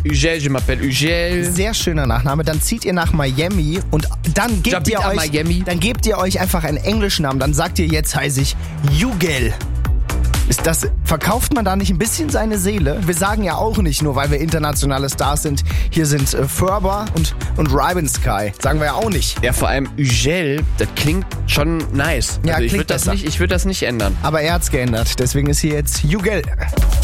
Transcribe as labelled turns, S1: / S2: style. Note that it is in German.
S1: Ugel, je m'appelle Ugel.
S2: Sehr schöner Nachname. Dann zieht ihr nach Miami und dann gebt ihr euch einfach einen englischen Namen. Dann sagt ihr, jetzt heiße ich Ugel. Verkauft man da nicht ein bisschen seine Seele? Wir sagen ja auch nicht, nur weil wir internationale Stars sind, hier sind Ferber und Ryben Sky. Sagen wir ja auch nicht.
S1: Ja, vor allem Ugel, das klingt schon nice.
S2: Ja,
S1: also ich
S2: klingt
S1: würde das nicht ändern.
S2: Aber er hat's geändert, deswegen ist hier jetzt Ugel.